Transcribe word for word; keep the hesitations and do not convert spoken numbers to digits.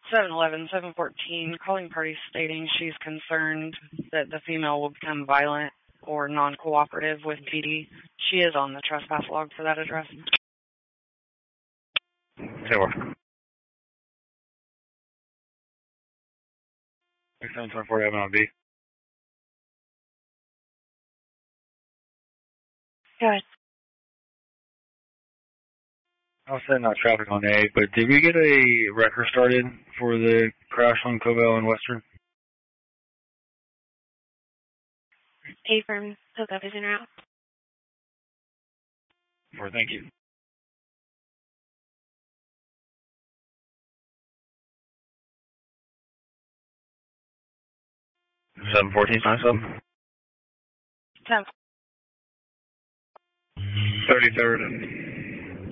seven eleven, seven fourteen, calling party stating she's concerned that the female will become violent or non-cooperative with P D. She is on the trespass log for that address. Taylor. seven twenty-four, Evan on B. Go ahead. I was setting out traffic on A, but did we get a record started for the crash on Covell and Western? A from Hookup is en route. Four, thank you. seven fourteen, nine seven. Ten. thirty-third.